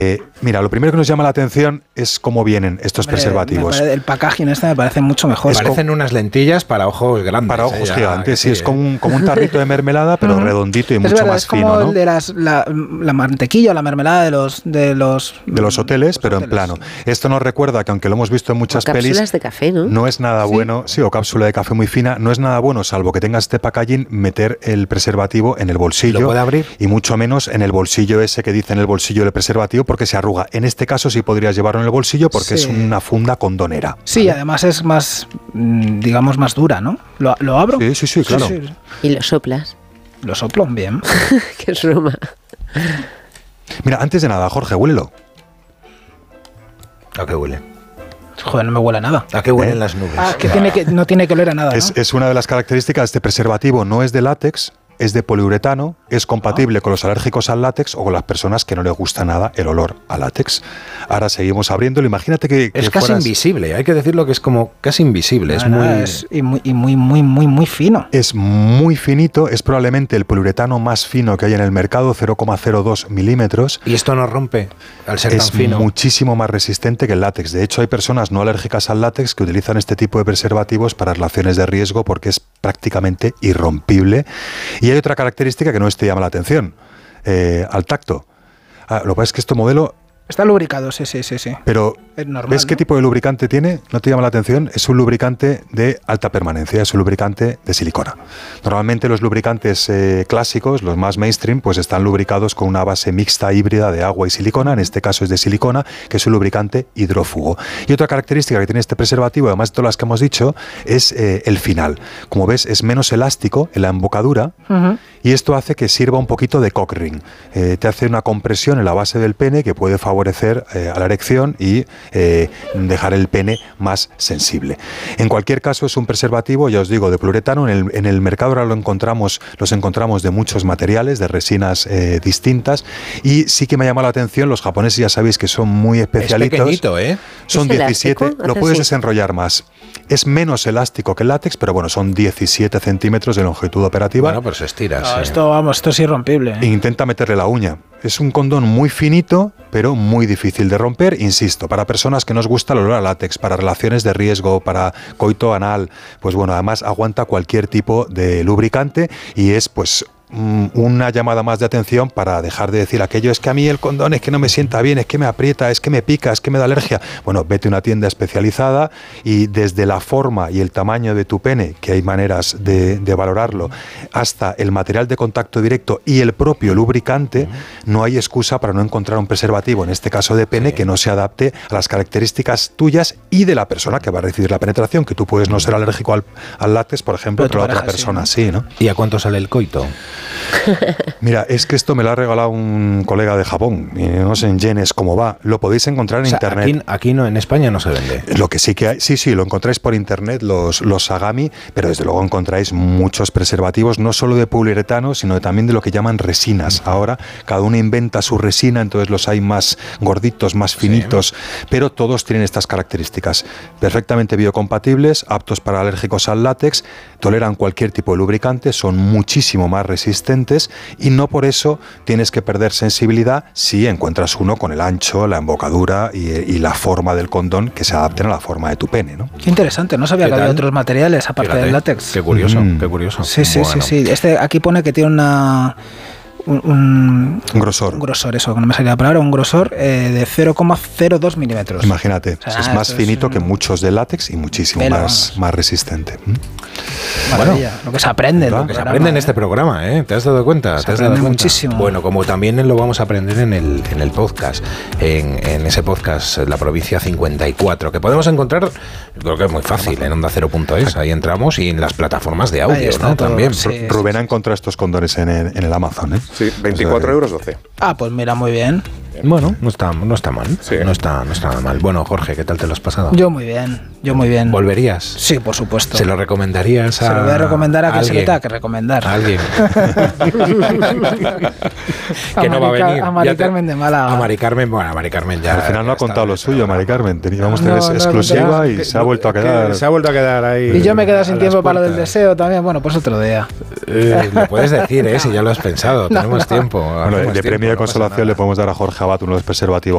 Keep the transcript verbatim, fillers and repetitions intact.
Eh, mira, lo primero que nos llama la atención es cómo vienen estos Hombre, preservativos. Parece, el packaging este me parece mucho mejor. Parecen como, unas lentillas para ojos grandes. Para ojos eh, gigantes, sí, sí, es como un, como un tarrito de mermelada, pero uh-huh. redondito y es mucho verdad, más es como fino, ¿no? El de las, la, la mantequilla o la mermelada de los de los, de los hoteles, los pero hoteles. En plano. Esto nos recuerda que aunque lo hemos visto en muchas o cápsulas pelis, de café, ¿no? No es nada ¿Sí? bueno, sí, o cápsula de café muy fina, no es nada bueno, salvo que tengas este packaging, meter el preservativo en el bolsillo. ¿Lo puede abrir? Y mucho menos en el bolsillo ese que dice en el bolsillo del preservativo, porque se arruga. En este caso sí podrías llevarlo en el bolsillo porque sí. es una funda condonera. Sí, ¿vale? Además es más, digamos, más dura, ¿no? ¿Lo, lo abro? Sí, sí, sí, claro. Sí, sí. Y lo soplas. Lo soplo bien. Qué broma. Mira, antes de nada, Jorge, huélelo. ¿A qué huele? Joder, no me huele a nada. ¿A qué huelen ¿Eh? las nubes? Ah, que, tiene que no tiene que oler a nada, es, ¿no? es una de las características de este preservativo, no es de látex, es de poliuretano, es compatible ah. con los alérgicos al látex o con las personas que no les gusta nada el olor a látex. Ahora seguimos abriéndolo, imagínate que, que es casi fueras... invisible, hay que decirlo que es como casi invisible, no, es, no, muy... es y muy y muy muy muy muy fino. Es muy finito, es probablemente el poliuretano más fino que hay en el mercado, cero coma cero dos milímetros. Y esto no rompe al ser es tan fino. Es muchísimo más resistente que el látex. De hecho, hay personas no alérgicas al látex que utilizan este tipo de preservativos para relaciones de riesgo porque es prácticamente irrompible. Y hay otra característica que no te llama la atención, eh, al tacto. Ah, lo que pasa es que este modelo... Está lubricado, sí, sí, sí, sí. Pero, es normal, ¿ves ¿no? qué tipo de lubricante tiene? ¿No te llama la atención? Es un lubricante de alta permanencia, es un lubricante de silicona. Normalmente los lubricantes eh, clásicos, los más mainstream, pues están lubricados con una base mixta híbrida de agua y silicona, en este caso es de silicona, que es un lubricante hidrófugo. Y otra característica que tiene este preservativo, además de todas las que hemos dicho, es eh, el final. Como ves, es menos elástico en la embocadura, uh-huh. y esto hace que sirva un poquito de cock ring. Eh, te hace una compresión en la base del pene que puede favorecer Eh, a la erección y eh, dejar el pene más sensible. En cualquier caso es un preservativo, ya os digo, de poliuretano. En el, en el mercado ahora lo encontramos, los encontramos de muchos materiales, de resinas eh, distintas, y sí que me llama la atención, los japoneses ya sabéis que son muy especialitos. Es pequeñito, ¿eh? Son ¿Es diecisiete, elástico? lo puedes así. desenrollar más. Es menos elástico que el látex, pero bueno, son diecisiete centímetros de longitud operativa. Bueno, pero se estira. No, sí. esto, vamos, esto es irrompible. E intenta meterle la uña. Es un condón muy finito, pero muy difícil de romper, insisto, para personas que nos gusta el olor a látex, para relaciones de riesgo, para coito anal, pues bueno, además aguanta cualquier tipo de lubricante y es pues una llamada más de atención para dejar de decir aquello, es que a mí el condón es que no me sienta bien, es que me aprieta, es que me pica, es que me da alergia. Bueno, vete a una tienda especializada y desde la forma y el tamaño de tu pene, que hay maneras de, de valorarlo, hasta el material de contacto directo y el propio lubricante, no hay excusa para no encontrar un preservativo, en este caso de pene, sí. que no se adapte a las características tuyas y de la persona que va a recibir la penetración, que tú puedes no ser alérgico al, al látex, por ejemplo, pero, pero la otra persona sí, ¿no? ¿Y a cuánto sale el coito? Mira, es que esto me lo ha regalado un colega de Japón, y no sé en yenes cómo va, lo podéis encontrar en o sea, internet. Aquí, aquí no, en España no se vende. Lo que sí que hay, sí, sí, lo encontráis por internet, los, los Sagami, pero desde luego encontráis muchos preservativos, no solo de poliuretano, sino también de lo que llaman resinas. Ahora cada uno inventa su resina, entonces los hay más gorditos, más finitos, sí. pero todos tienen estas características. Perfectamente biocompatibles, aptos para alérgicos al látex, toleran cualquier tipo de lubricante, son muchísimo más resistentes y no por eso tienes que perder sensibilidad si encuentras uno con el ancho, la embocadura y, y la forma del condón que se adapten a la forma de tu pene, ¿no? Qué interesante, no sabía que había otros materiales aparte Fíjate, del látex. Qué curioso, mm. qué curioso. Sí, sí, bueno. sí, sí. Este aquí pone que tiene una Un, un, un grosor. Un grosor, eso, no me salía la palabra, un grosor eh, de cero coma cero dos milímetros. Imagínate, o sea, es más finito es un... que muchos de látex y muchísimo Pero, más, más resistente. Maravilla, bueno, lo que se aprende. Lo que se aprende en este programa, ¿eh? ¿Te has dado cuenta? Se ¿Te has aprende dado cuenta? Muchísimo. Bueno, como también lo vamos a aprender en el, en el podcast, en, en ese podcast, La Provincia cincuenta y cuatro, que podemos encontrar, creo que es muy fácil, en onda cero punto es, ahí entramos, y en las plataformas de audio, ¿no? Todo, también. Sí, Rubén ha encontrado estos condones en el, en el Amazon, ¿eh? Sí, veinticuatro euros doce. Ah, pues mira, muy bien. Bueno, no está, no está mal. Sí. No está, no está nada mal. Bueno, Jorge, ¿qué tal te lo has pasado? Yo muy bien, yo muy bien. ¿Volverías? Sí, por supuesto. ¿Se lo recomendarías a Se lo voy a recomendar a, a quien alguien? se lo tenga que recomendar. A alguien. que no va a venir. A Mari te, Carmen de Málaga. A Mari Carmen, bueno, a Mari Carmen ya. Al final no ha contado lo suyo, Mari Carmen. Teníamos no, no, no, exclusiva no, y que, se ha vuelto a quedar. Se ha vuelto a quedar ahí. Y yo me quedo sin tiempo para lo del deseo también. Bueno, pues otro día. Eh, lo puedes decir, ¿eh? Si ya lo has pensado. No, Tenemos no. tiempo. Bueno, de tiempo, premio de no consolación le podemos dar a Jorge Abad uno de los preservativos